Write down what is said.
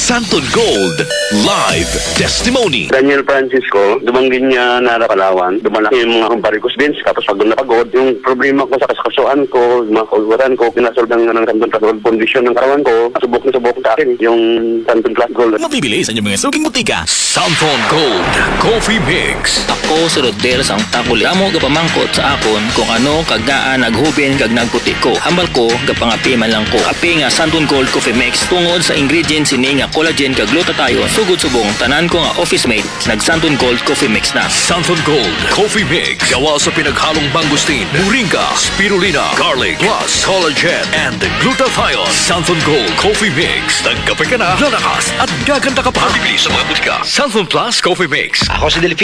Santon Gold Live Testimony. Daniel Francisco, dumanggin niya na Palawan. Dumalaki yung mga varicose veins, tapos pagod na pagod. Yung problema ko sa kasakasuan ko, mga kauluran ko, pinasolve ng Santon Plus Gold condition ng katawan ko. Subok sa akin yung Santon Plus Gold. Mabibili sa inyong mga suking butika. Santon Gold Coffee Mix. Ako si Rodel sang takuli. Amo gapamangkot sa akon kung ano kagdaan naghubin kag nagputi ko. Hambal ko gapangapi man lang ko. Api nga Santon Gold Coffee Mix tungod sa ingredients ini nga collagen kag glutathione. Sugod subong tanan ko nga office mate nag Santon Gold Coffee Mix na. Santon Gold Coffee Mix. Gawa sa pinaghalong mangustin, moringa, spirulina, garlic, plus collagen and glutathione. Santon Gold Coffee Mix. Nagkape ka na, lalakas at gaganda ka pa. Bibili sa mga butika. Santon Plus Coffee Mix. Ako si Delphine.